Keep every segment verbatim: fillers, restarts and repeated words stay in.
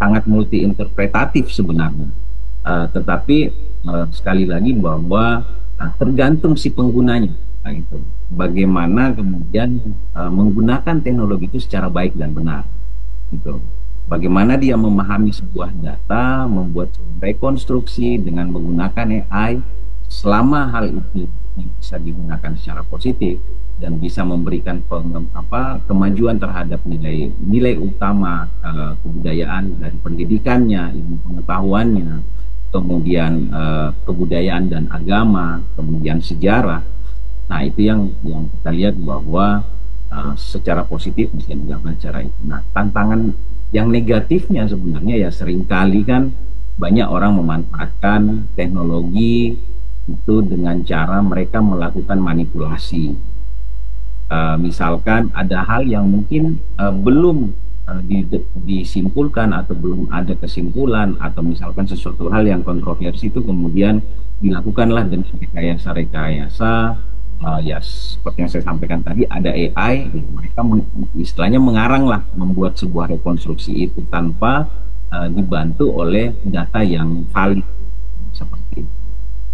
sangat multi interpretatif sebenarnya. Uh, tetapi uh, sekali lagi bahwa uh, tergantung si penggunanya, nah, gitu. Bagaimana kemudian uh, menggunakan teknologi itu secara baik dan benar, gitu. Bagaimana dia memahami sebuah data, membuat rekonstruksi dengan menggunakan A I, selama hal itu bisa digunakan secara positif dan bisa memberikan peng, apa, kemajuan terhadap nilai nilai utama uh, kebudayaan dari pendidikannya, ilmu pengetahuannya, kemudian uh, kebudayaan dan agama, kemudian sejarah. Nah, itu yang yang kita lihat bahwa uh, secara positif bisa dilakukan secara itu. Nah, tantangan yang negatifnya sebenarnya ya seringkali kan banyak orang memanfaatkan teknologi itu dengan cara mereka melakukan manipulasi. Uh, misalkan ada hal yang mungkin uh, belum Di, disimpulkan atau belum ada kesimpulan, atau misalkan sesuatu hal yang kontroversi itu kemudian dilakukanlah dengan rekayasa-rekayasa, uh, ya seperti yang saya sampaikan tadi, ada A I, mereka istilahnya mengarang lah, membuat sebuah rekonstruksi itu tanpa uh, dibantu oleh data yang valid seperti itu.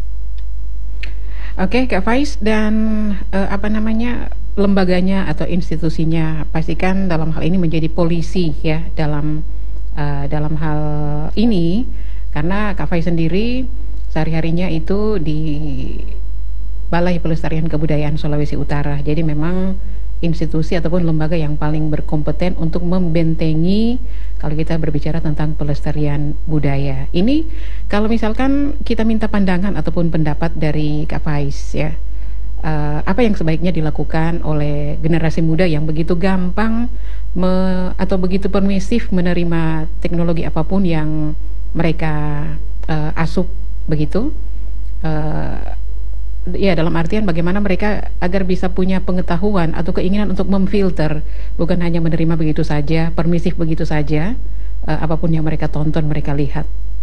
Oke, Kak Faiz, dan uh, apa namanya lembaganya atau institusinya pastikan dalam hal ini menjadi polisi ya dalam uh, dalam hal ini, karena Kak Faiz sendiri sehari-harinya itu di Balai Pelestarian Kebudayaan Sulawesi Utara. Jadi memang institusi ataupun lembaga yang paling berkompeten untuk membentengi kalau kita berbicara tentang pelestarian budaya. Ini kalau misalkan kita minta pandangan ataupun pendapat dari Kak Faiz ya, uh, apa yang sebaiknya dilakukan oleh generasi muda yang begitu gampang me, atau begitu permisif menerima teknologi apapun yang mereka uh, asup begitu? Uh, Ya, dalam artian bagaimana mereka agar bisa punya pengetahuan atau keinginan untuk memfilter, bukan hanya menerima begitu saja, permisif begitu saja, uh, apapun yang mereka tonton, mereka lihat.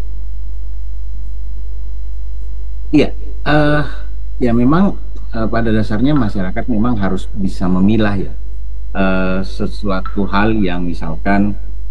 Iya, uh, ya memang uh, pada dasarnya masyarakat memang harus bisa memilah ya uh, sesuatu hal yang misalkan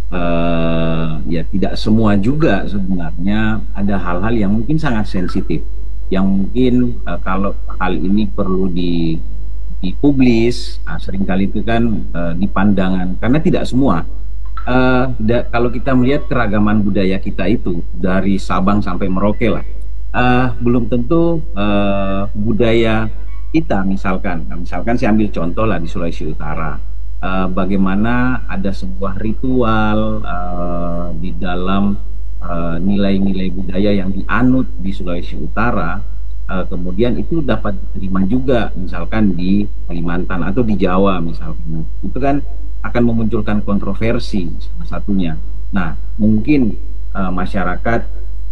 uh, ya tidak semua juga sebenarnya ada hal-hal yang mungkin sangat sensitif, yang mungkin uh, kalau hal ini perlu di dipublis, nah, seringkali itu kan uh, dipandangan karena tidak semua. Uh, da, kalau kita melihat keragaman budaya kita itu dari Sabang sampai Merauke lah, uh, belum tentu uh, budaya kita misalkan, nah, misalkan saya ambil contoh lah di Sulawesi Utara, uh, bagaimana ada sebuah ritual uh, di dalam nilai-nilai uh, budaya yang dianut di Sulawesi Utara, uh, kemudian itu dapat diterima juga misalkan di Kalimantan atau di Jawa misalkan, itu kan akan memunculkan kontroversi salah satunya. Nah, mungkin uh, masyarakat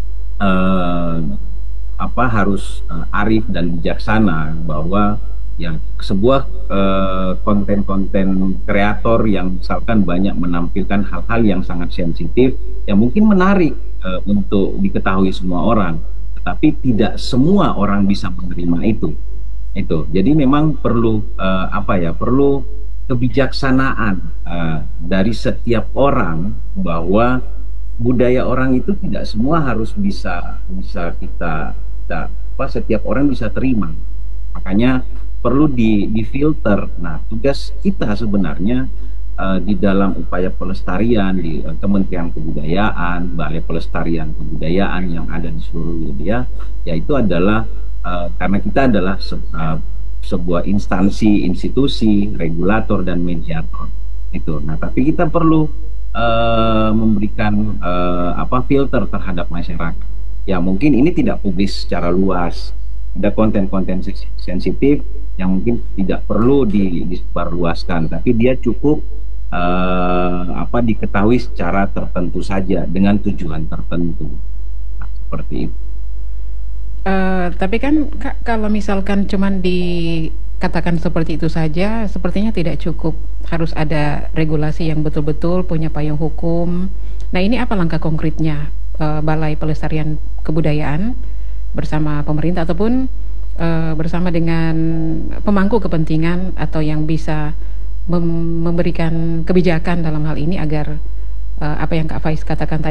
uh, apa harus uh, arif dan bijaksana bahwa yang sebuah konten-konten uh, kreator yang misalkan banyak menampilkan hal-hal yang sangat sensitif yang mungkin menarik uh, untuk diketahui semua orang, tetapi tidak semua orang bisa menerima itu. Itu. Jadi memang perlu uh, apa ya? Perlu kebijaksanaan uh, dari setiap orang bahwa budaya orang itu tidak semua harus bisa bisa kita, kita apa setiap orang bisa terima. Makanya perlu di difilter. Nah, tugas kita sebenarnya uh, di dalam upaya pelestarian di uh, Kementerian Kebudayaan, Balai Pelestarian Kebudayaan yang ada di seluruh Indonesia, yaitu adalah uh, karena kita adalah se uh, sebuah instansi, institusi, regulator dan mediator. Itu. Nah, tapi kita perlu uh, memberikan uh, apa filter terhadap masyarakat. Ya, mungkin ini tidak publis secara luas. Ada konten-konten sensitif yang mungkin tidak perlu disebarluaskan, tapi dia cukup uh, apa diketahui secara tertentu saja dengan tujuan tertentu, nah, seperti itu. Uh, tapi kan Kak, kalau misalkan cuman dikatakan seperti itu saja, sepertinya tidak cukup. Harus ada regulasi yang betul-betul punya payung hukum. Nah, ini apa langkah konkretnya uh, Balai Pelestarian Kebudayaan bersama pemerintah ataupun uh, bersama dengan pemangku kepentingan atau yang bisa mem memberikan kebijakan dalam hal ini agar uh, apa yang Kak Faiz katakan tadi